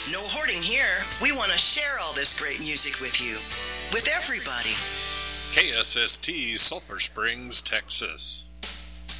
No hoarding here. We want to share all this great music with you. With everybody. KSST, Sulphur Springs, Texas.